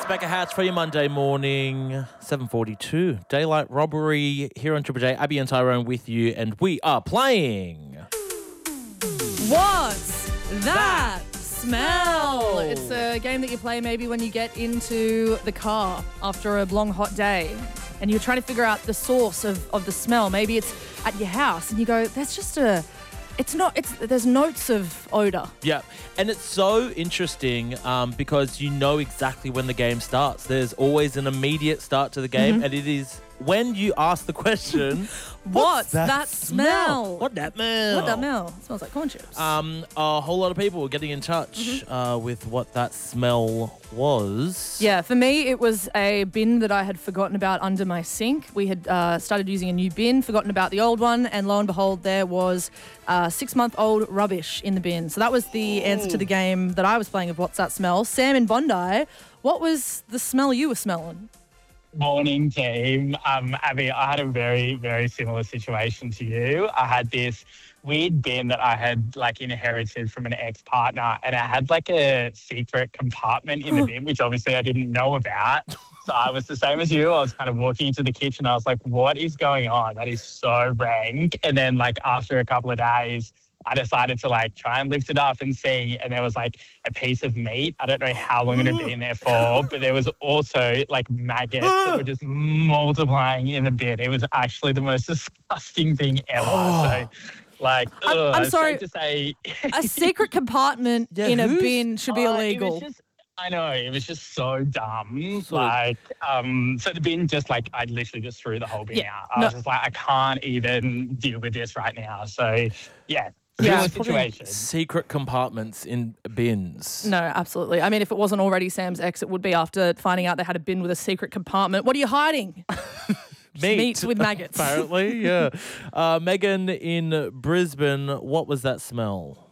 It's Becca Hatch for your Monday morning, 7:42. Daylight Robbery here on Triple J. Abby and Tyrone with you, and we are playing... What's That Smell? It's a game that you play maybe when you get into the car after a long, hot day and you're trying to figure out the source of the smell. Maybe it's at your house and you go, there's notes of odour. Yeah, and it's so interesting because you know exactly when the game starts. There's always an immediate start to the game, and it is when you ask the question, What's that smell? What that smell? What that smell? It smells like corn chips. A whole lot of people were getting in touch with what that smell was. Yeah, for me, it was a bin that I had forgotten about under my sink. We had started using a new bin, forgotten about the old one, and lo and behold, there was 6-month-old rubbish in the bin. So that was the answer to the game that I was playing of What's That Smell. Sam in Bondi, what was the smell you were smelling? Morning, team. Abby, I had a very, very similar situation to you. I had this weird bin that I had inherited from an ex-partner, and it had a secret compartment in the bin, which obviously I didn't know about. So I was the same as you. I was kind of walking into the kitchen. I was like, what is going on? That is so rank. And then after a couple of days, I decided to try and lift it up and see, and there was a piece of meat. I don't know how long it had been there for, but there was also maggots that were just multiplying in the bin. It was actually the most disgusting thing ever. So I'm sorry to say, a secret compartment in a bin should be illegal. I know, it was just so dumb. So the bin I literally just threw the whole bin out. I was just I can't even deal with this right now. So yeah. Yeah, situation. Secret compartments in bins. No, absolutely. I mean, if it wasn't already Sam's ex, it would be after finding out they had a bin with a secret compartment. What are you hiding? Meat with maggots. Apparently, yeah. Megan in Brisbane, what was that smell?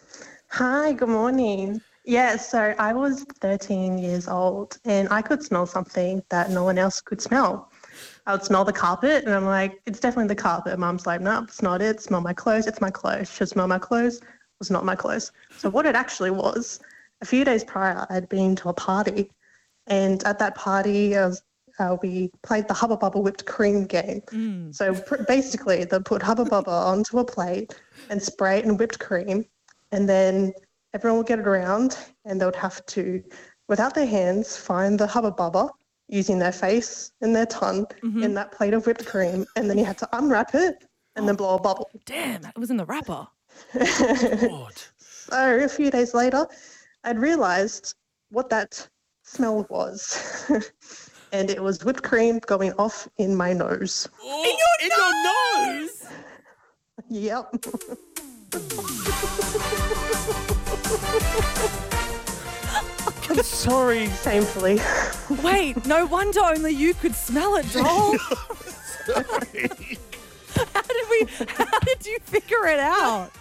Hi, good morning. Yeah, so I was 13 years old and I could smell something that no one else could smell. I would smell the carpet and I'm like, it's definitely the carpet. Mum's like, no, it's not it. Smell my clothes. It's my clothes. Should smell my clothes. It was not my clothes. So what it actually was, a few days prior, I'd been to a party, and at that party, we played the Hubba Bubba whipped cream game. So basically, they put Hubba Bubba onto a plate and spray it in whipped cream, and then everyone would get it around and they would have to, without their hands, find the Hubba Bubba using their face and their tongue in that plate of whipped cream, and then you had to unwrap it and then blow a bubble. Damn, it was in the wrapper. So a few days later, I'd realised what that smell was. And it was whipped cream going off in my nose. Oh, in your nose? Yep. I'm sorry. Painfully. Wait, no wonder only you could smell it, doll. Sorry. How did you figure it out?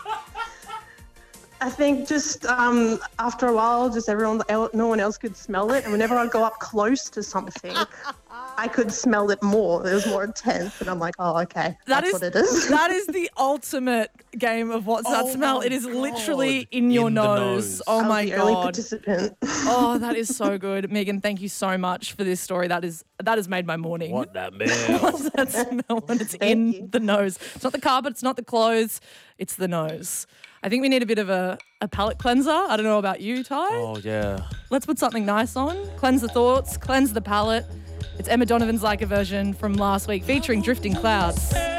I think just after a while, just no one else could smell it. And whenever I go up close to something, I could smell it more. It was more intense. And I'm like, oh, okay, that's what it is. That is the ultimate game of What's That Smell. It is literally in your nose. Oh, my God. I was the only God. participant. Oh, that is so good. Megan, thank you so much for this story. That has made my morning. What that smell? What's that smell when it's in the nose? It's not the carpet, it's not the clothes, it's the nose. I think we need a bit of a palate cleanser. I don't know about you, Ty. Oh, yeah. Let's put something nice on. Cleanse the thoughts, cleanse the palate. It's Emma Donovan's Like a Version from last week featuring Drifting Clouds.